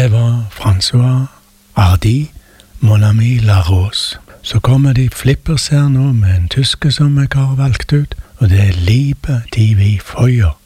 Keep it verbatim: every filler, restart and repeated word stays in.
det var François Hardy, Mon Ami La Rose. Så kommer de flippers her nå med en tyske som jeg har valgt ut, og det er Liebe, die wie Feuer.